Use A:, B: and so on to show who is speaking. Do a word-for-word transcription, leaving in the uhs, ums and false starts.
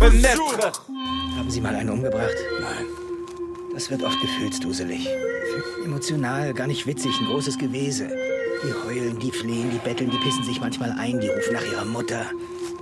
A: Fenêtre!
B: Haben Sie mal einen umgebracht?
A: Nein.
B: Das wird oft gefühlsduselig. Emotional, gar nicht witzig, ein großes Gewese. Die heulen, die flehen, die betteln, die pissen sich manchmal ein, die rufen nach ihrer Mutter.